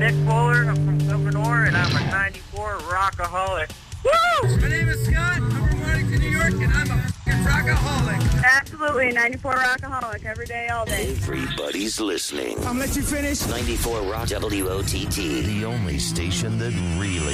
Nick Fuller. I'm from Silvermore, and I'm a 94 rockaholic. Woo! My name is Scott. I'm from Warrington, New York, and I'm a f***ing rockaholic. Absolutely, 94 rockaholic, every day, all day. Everybody's listening. I'm gonna let you finish. 94 Rock WOTT. The only station that really